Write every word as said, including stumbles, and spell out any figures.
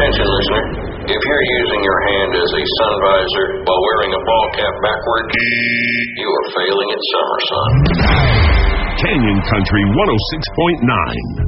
Attention, listener. If you're using your hand as a sun visor while wearing a ball cap backward, you are failing at summer, son. Canyon Country one oh six point nine.